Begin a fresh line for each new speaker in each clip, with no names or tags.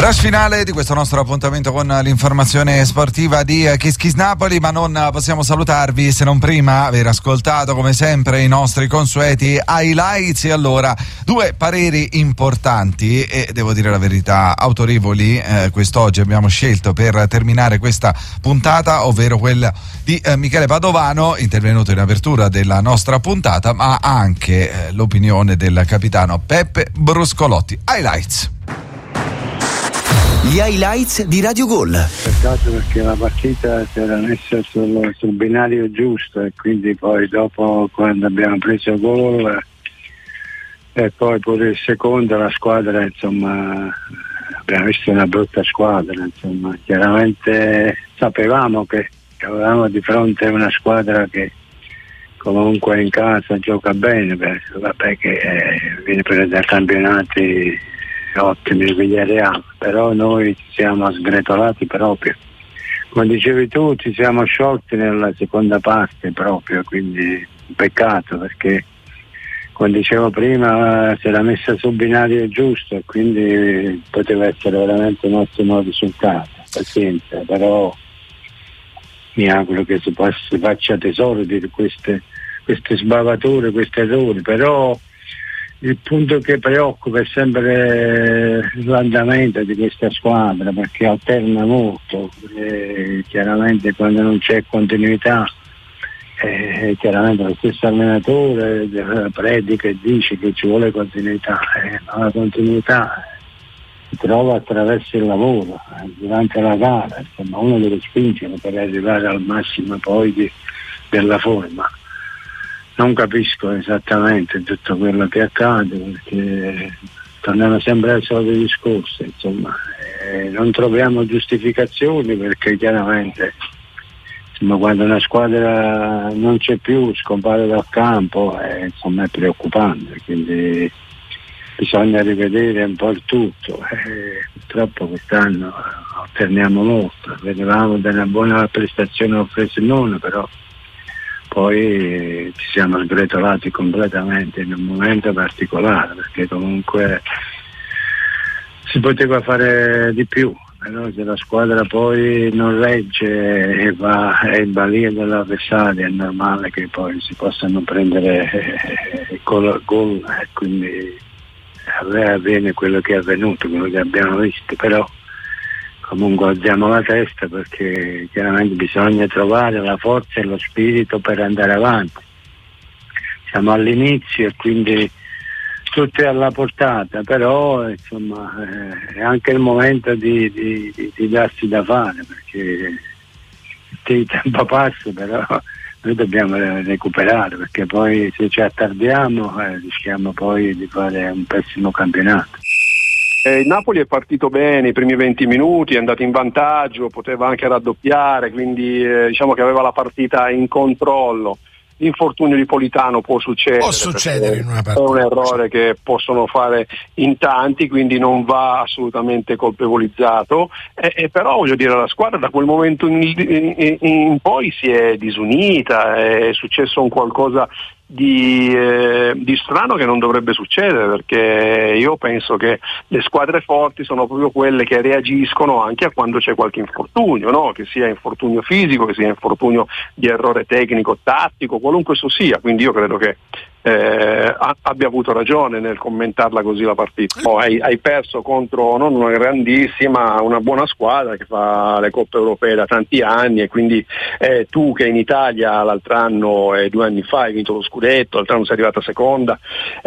Rush finale di questo nostro appuntamento con l'informazione sportiva di Kiss Kiss Napoli, ma non possiamo salutarvi se non prima aver ascoltato come sempre i nostri consueti highlights. E allora, due pareri importanti e devo dire la verità autorevoli quest'oggi abbiamo scelto per terminare questa puntata, ovvero quella di Michele Padovano, intervenuto in apertura della nostra puntata, ma anche l'opinione del capitano Peppe Bruscolotti. Highlights.
Gli highlights di Radio Gol.
Peccato perché la partita si era messa sul binario giusto e quindi poi dopo, quando abbiamo preso gol e poi pure il secondo, la squadra, insomma, abbiamo visto una brutta squadra, insomma. Chiaramente sapevamo che avevamo di fronte una squadra che comunque in casa gioca bene, vabbè che viene presa da campionati ottimi Villarreal, però noi ci siamo sgretolati proprio, come dicevi tu, ci siamo sciolti nella seconda parte proprio, quindi un peccato perché, come dicevo prima, si era messa sul binario giusto e quindi poteva essere veramente un ottimo risultato. Pazienza, però mi auguro che si faccia tesoro di queste sbavature, questi errori, però il punto che preoccupa è sempre l'andamento di questa squadra, perché alterna molto, chiaramente quando non c'è continuità, chiaramente lo stesso allenatore predica e dice che ci vuole continuità, ma la continuità si trova attraverso il lavoro, durante la gara, insomma uno deve spingere per arrivare al massimo poi della forma. Non capisco esattamente tutto quello che accade, perché torniamo sempre al solito discorso, insomma, non troviamo giustificazioni, perché chiaramente, insomma, quando una squadra non c'è più, scompare dal campo, insomma, è preoccupante, quindi bisogna rivedere un po' il tutto. Purtroppo quest'anno alterniamo molto, vedevamo da una buona prestazione al Frosinone, però poi ci siamo sgretolati completamente in un momento particolare, perché comunque si poteva fare di più, però se la squadra poi non regge e va in balia dell'avversario è normale che poi si possano prendere gol e quindi avviene quello che è avvenuto, quello che abbiamo visto, però comunque alziamo la testa, perché chiaramente bisogna trovare la forza e lo spirito per andare avanti. Siamo all'inizio e quindi tutto è alla portata, però insomma è anche il momento di darsi da fare, perché il tempo passa, però noi dobbiamo recuperare, perché poi se ci attardiamo rischiamo poi di fare un pessimo campionato.
Il Napoli è partito bene i primi 20 minuti, è andato in vantaggio, poteva anche raddoppiare, quindi diciamo che aveva la partita in controllo. L'infortunio di Politano può succedere
in una partita.
È un errore che possono fare in tanti, quindi non va assolutamente colpevolizzato, però voglio dire, la squadra da quel momento in poi si è disunita, è successo un qualcosa di strano che non dovrebbe succedere, perché io penso che le squadre forti sono proprio quelle che reagiscono anche a quando c'è qualche infortunio, no? Che sia infortunio fisico, che sia infortunio di errore tecnico, tattico, qualunque esso sia, quindi io credo che abbia avuto ragione nel commentarla così la partita. Hai perso contro non una grandissima, una buona squadra che fa le coppe europee da tanti anni, e quindi tu che in Italia l'altro anno e 2 anni fa hai vinto lo scudetto, l'altro anno sei arrivata seconda,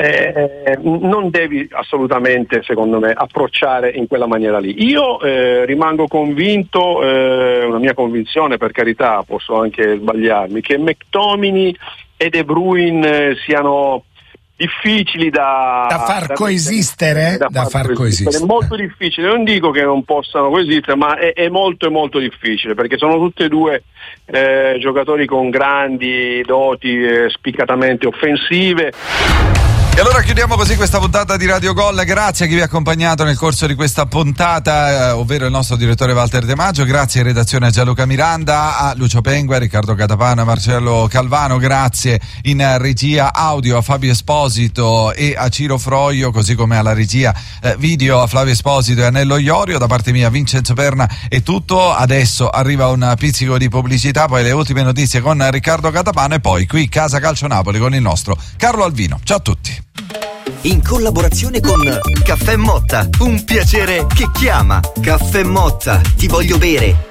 non devi assolutamente, secondo me, approcciare in quella maniera lì. Io rimango convinto, una mia convinzione, per carità, posso anche sbagliarmi, che McTominay e De Bruyne siano difficili da
far coesistere.
È molto difficile, non dico che non possano coesistere, ma è molto molto difficile, perché sono tutti e due giocatori con grandi doti spiccatamente offensive.
E allora chiudiamo così questa puntata di Radio Gol. Grazie a chi vi ha accompagnato nel corso di questa puntata, ovvero il nostro direttore Walter De Maggio. Grazie in redazione a Gianluca Miranda, a Lucio Pengue, a Riccardo Catapano, a Marcello Calvano. Grazie in regia audio a Fabio Esposito e a Ciro Froio, così come alla regia video a Flavio Esposito e Annello Iorio. Da parte mia Vincenzo Perna è tutto. Adesso arriva un pizzico di pubblicità, poi le ultime notizie con Riccardo Catapano e poi qui Casa Calcio Napoli con il nostro Carlo Alvino. Ciao a tutti.
In collaborazione con Caffè Motta, un piacere che chiama. Caffè Motta, ti voglio bere.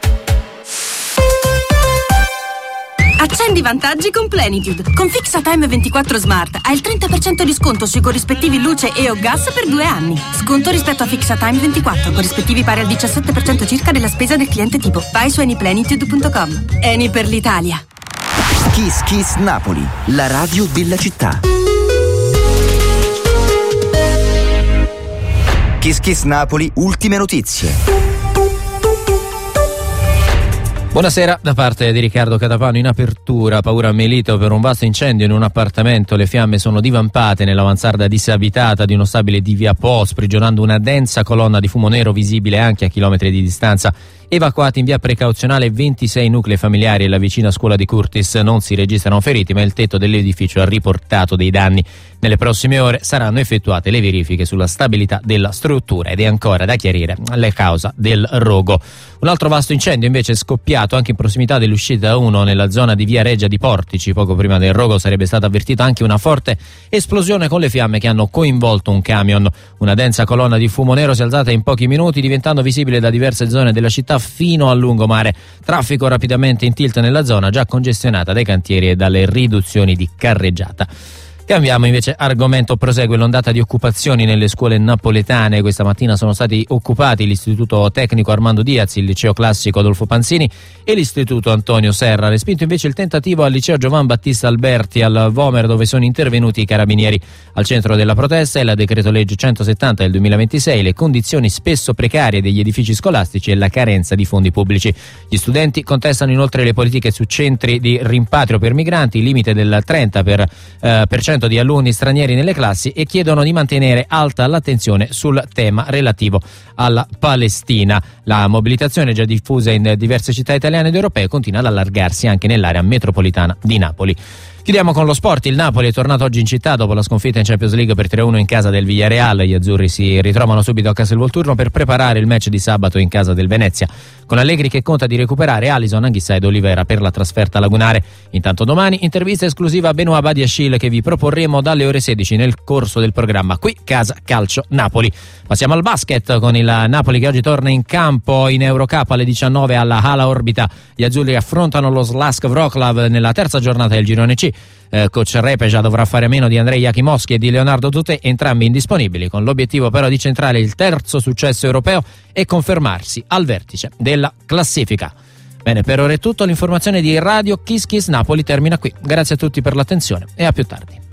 Accendi vantaggi con Plenitude. Con FixaTime 24 Smart hai il 30% di sconto sui corrispettivi luce e o gas per 2 anni. Sconto rispetto a FixaTime 24, corrispettivi pari al 17% circa della spesa del cliente tipo. Vai su anyplenitude.com. Eni per l'Italia.
Kiss Kiss Napoli, la radio della città. Kiss Kiss Napoli, ultime notizie.
Buonasera da parte di Riccardo Catapano. In apertura, paura a Melito per un vasto incendio in un appartamento. Le fiamme sono divampate nella mansarda disabitata di uno stabile di via Po, sprigionando una densa colonna di fumo nero visibile anche a chilometri di distanza. Evacuati in via precauzionale 26 nuclei familiari e la vicina scuola di Curtis. Non si registrano feriti, ma il tetto dell'edificio ha riportato dei danni. Nelle prossime ore saranno effettuate le verifiche sulla stabilità della struttura ed è ancora da chiarire la causa del rogo. Un altro vasto incendio invece è scoppiato anche in prossimità dell'uscita 1 nella zona di via Reggia di Portici. Poco prima del rogo sarebbe stata avvertita anche una forte esplosione con le fiamme che hanno coinvolto un camion. Una densa colonna di fumo nero si è alzata in pochi minuti, diventando visibile da diverse zone della città fino al lungomare. Traffico rapidamente in tilt nella zona, già congestionata dai cantieri e dalle riduzioni di carreggiata. Cambiamo invece argomento, prosegue l'ondata di occupazioni nelle scuole napoletane. Questa mattina sono stati occupati l'Istituto Tecnico Armando Diaz, il Liceo Classico Adolfo Panzini e l'Istituto Antonio Serra. Respinto invece il tentativo al Liceo Giovan Battista Alberti al Vomer, dove sono intervenuti i carabinieri. Al centro della protesta è la decreto legge 170 del 2026, le condizioni spesso precarie degli edifici scolastici e la carenza di fondi pubblici. Gli studenti contestano inoltre le politiche su centri di rimpatrio per migranti, il limite del 30% di alunni stranieri nelle classi e chiedono di mantenere alta l'attenzione sul tema relativo alla Palestina. La mobilitazione, già diffusa in diverse città italiane ed europee, continua ad allargarsi anche nell'area metropolitana di Napoli. Chiudiamo con lo sport. Il Napoli è tornato oggi in città dopo la sconfitta in Champions League per 3-1 in casa del Villarreal. Gli azzurri si ritrovano subito a Castelvolturno per preparare il match di sabato in casa del Venezia, con Allegri che conta di recuperare Alisson, Anghissà ed Olivera per la trasferta lagunare. Intanto domani intervista esclusiva a Benoît Badiashile che vi proporremo dalle ore 16 nel corso del programma qui Casa Calcio Napoli. Passiamo al basket con il Napoli che oggi torna in campo in Eurocup alle 19 alla Hala Orbita. Gli azzurri affrontano lo Slask Wroclaw nella terza giornata del girone C. Coach Repeja dovrà fare a meno di Andrei Jakimowski e di Leonardo Tutè, entrambi indisponibili, con l'obiettivo però di centrare il terzo successo europeo e confermarsi al vertice della classifica. Bene, per ora è tutto. L'informazione di Radio Kiss Kiss Napoli termina qui. Grazie a tutti per l'attenzione e a più tardi.